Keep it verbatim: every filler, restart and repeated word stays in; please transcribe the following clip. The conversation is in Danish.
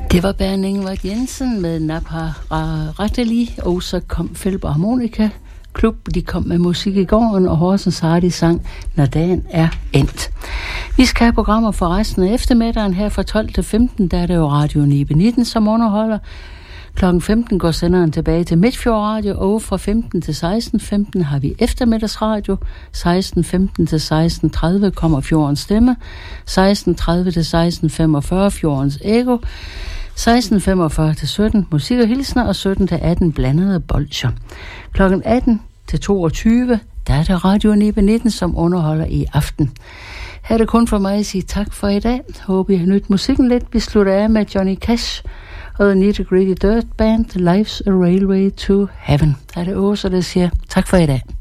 Det var Bernd Ingvard Jensen med Napparateli, og så kom Felber Harmonika Klub. De kom med musik i gården, og Horsens Hardy sang Når dagen er endt. Vi skal have programmer for resten af eftermiddagen. Her fra tolv til femten, der er det jo Radio Nibe nitten, som underholder. klokken femten går senderen tilbage til Midtfjord Radio, og fra femten til seksten femten har vi eftermiddagsradio. seksten femten til seksten tredive kommer Fjordens Stemme. seksten tredive til seksten femogfyrre Fjordens Ego. seksten femogfyrre til sytten musik og hilsner, og sytten til atten blandede bolcher. klokken atten til toogtyve, der er det Radio Nibe nitten, som underholder i aften. Her er det kun for mig at sige tak for i dag. Håber I har nydt musikken lidt. Vi slutter af med Johnny Cash og The Nitty Gritty Dirt Band, Life's a Railway to Heaven. Der er det Åse, der siger tak for i dag.